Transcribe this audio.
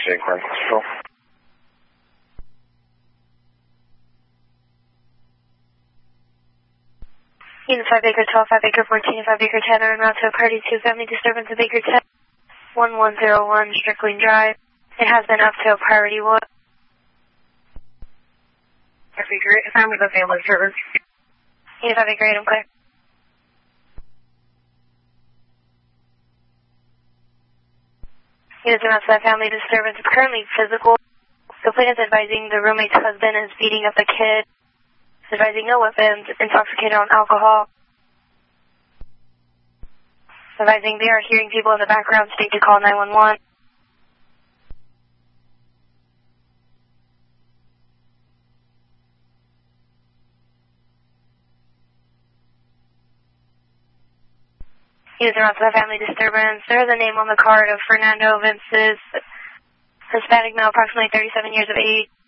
St. Clair Hospital. Unit 5 Baker 12, 5 Baker 14, 5 Baker 10 are en route to a party 2 family disturbance at Baker 10, 1101 Strickling Drive. It has been up to a priority 1. Baker 8, family with family disturbance. Unit 5 Baker 8, I'm clear. Unit 2 to that family disturbance. It's currently physical. The plaintiff is advising the roommate's husband is beating up the kid. Advising no weapons, intoxicated on alcohol. Advising they are hearing people in the background, state to call 911. Units around to the family disturbance. There is a name on the card of Fernando Vinces, Hispanic male, approximately 37 years of age.